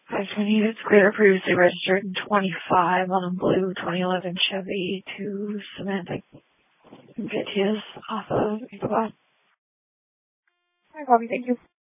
520, it's clear, previously registered in 25 on a blue 2011 Chevy to Semantic Vitius off of Ichabod. Hi, Bobby, thank you.